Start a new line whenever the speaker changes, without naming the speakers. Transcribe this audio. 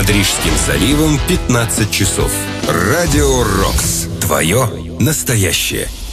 Над Рижским заливом 15 часов. Радио Рокс. Твое настоящее.